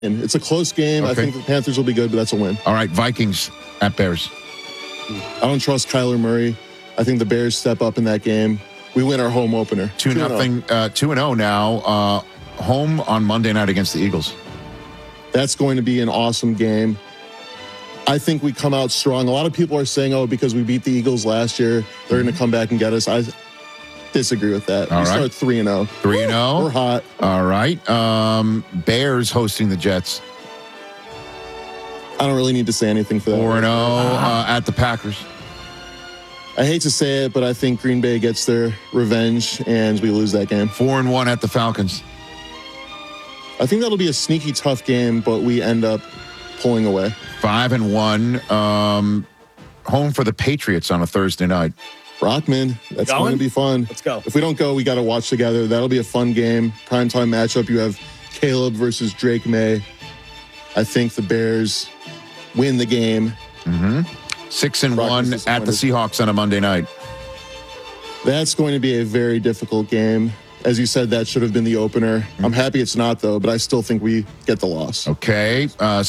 And it's a close game. Okay. I think the Panthers will be good, but that's a win. All right, Vikings at Bears. I don't trust Kyler Murray. I think the Bears step up in that game. We win our home opener. 2-0. 2-0 now. Home on Monday night against the Eagles. That's going to be an awesome game. I think we come out strong. A lot of people are saying, oh, because we beat the Eagles last year, they're going to come back and get us. I disagree with that. All we right. start 3-0. 3-0. We're hot. All right. Bears hosting the Jets. I don't really need to say anything for that. 4-0 at the Packers. I hate to say it, but I think Green Bay gets their revenge and we lose that game. 4-1 at the Falcons. I think that'll be a sneaky tough game, but we end up pulling away. 5-1. Home for the Patriots on a Thursday night. Brockman, that's going to be fun. Let's go. If we don't go, we got to watch together. That'll be a fun game. Primetime matchup. You have Caleb versus Drake May. I think the Bears win the game. 6-1 at the Seahawks on a Monday night. That's going to be a very difficult game. As you said, that should have been the opener. I'm happy it's not, though, but I still think we get the loss. Okay.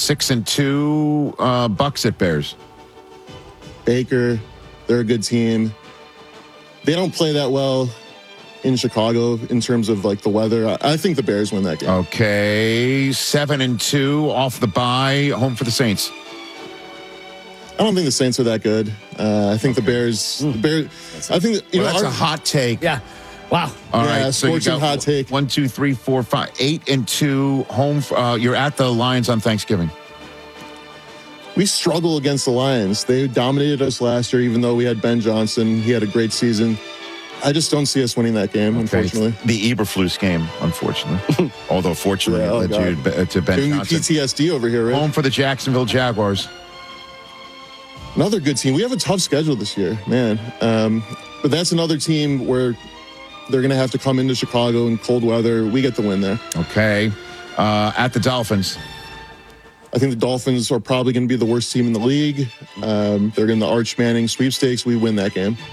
6-2 Bucks at Bears. Baker, they're a good team. They don't play that well in Chicago in terms of like the weather. I think the Bears win that game. Okay. 7-2 off the bye. Home for the Saints. I don't think the Saints are that good. I think the Bears. I think that's a hot take. Yeah. Wow. All right. So you scorching got hot take. 1, 2, 3, 4, 5, 8-2 home. You're at the Lions on Thanksgiving. We struggle against the Lions. They dominated us last year, even though we had Ben Johnson. He had a great season. I just don't see us winning that game, unfortunately. The Eberflus game, unfortunately. Although, fortunately, it led you to Ben Giving Johnson. PTSD over here, right? Home for the Jacksonville Jaguars. Another good team. We have a tough schedule this year, man. But that's another team where they're going to have to come into Chicago in cold weather. We get the win there. Okay. At the Dolphins. I think the Dolphins are probably going to be the worst team in the league. They're in the Arch Manning sweepstakes. We win that game.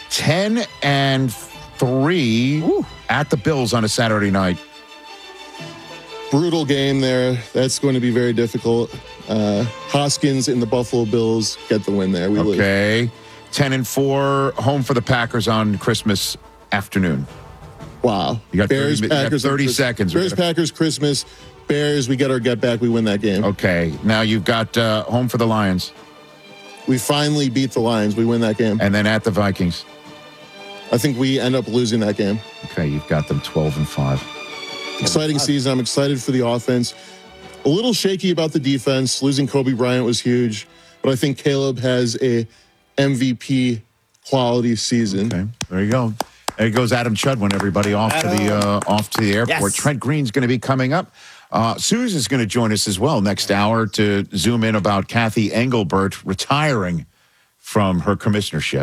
10-3 at the Bills on a Saturday night. Brutal game there. That's going to be very difficult. Hoskins and the Buffalo Bills get the win there. We lose. Okay. 10-4 home for the Packers on Christmas afternoon. Wow. You got Bears, 30, Packers, 30 seconds. Bears, Packers, Christmas. Bears, we get our get back. We win that game. Okay. Now you've got home for the Lions. We finally beat the Lions. We win that game. And then at the Vikings. I think we end up losing that game. Okay. You've got them 12-5. Exciting season. I'm excited for the offense. A little shaky about the defense. Losing Kobe Bryant was huge. But I think Caleb has a MVP quality season. Okay. There you go. There goes Adam Chudwin, everybody, off to the airport. Yes. Trent Green's going to be coming up. Susan's going to join us as well next hour to zoom in about Kathy Engelbert retiring from her commissionership.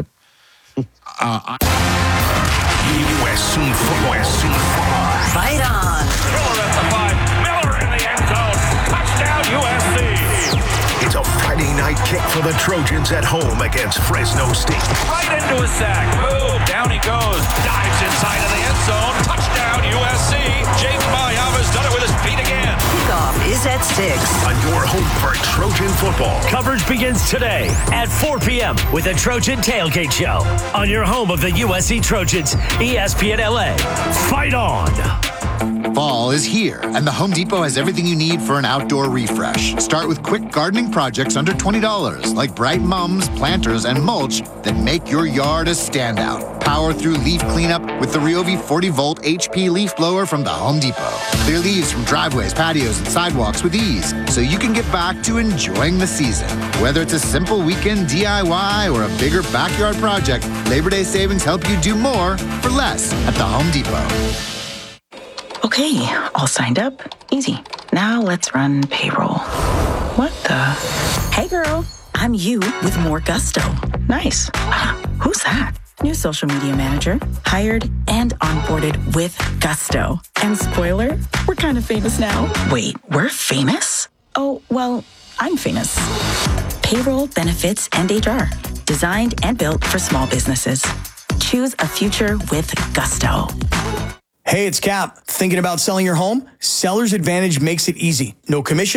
USC football. Fight on. Throwing at the 5. Miller in the end zone. Touchdown USC. It's a Friday night kick for the Trojans at home against Fresno State. Right into a sack. Boom. Down he goes. Dives inside of the end zone. Touchdown USC. Jake Mayava's done it with his feet again. Kickoff is at 6. On your home for Trojan football. Coverage begins today at 4 p.m. with the Trojan Tailgate Show on your home of the USC Trojans, ESPN LA. Fight on! Fall is here, and the Home Depot has everything you need for an outdoor refresh. Start with quick gardening projects under $20, like bright mums, planters, and mulch that make your yard a standout. Power through leaf cleanup with the Ryobi 40-volt HP leaf blower from the Home Depot. Clear leaves from driveways, patios, and sidewalks with ease, so you can get back to enjoying the season. Whether it's a simple weekend DIY or a bigger backyard project, Labor Day savings help you do more for less at the Home Depot. Okay, all signed up. Easy. Now let's run payroll. What the? Hey girl, I'm you with more gusto. Nice. Who's that? New social media manager, hired and onboarded with gusto. And spoiler, we're kind of famous now. Wait, we're famous? Oh, well, I'm famous. Payroll, benefits, and HR. Designed and built for small businesses. Choose a future with gusto. Hey, it's Cap. Thinking about selling your home? Seller's Advantage makes it easy. No commission.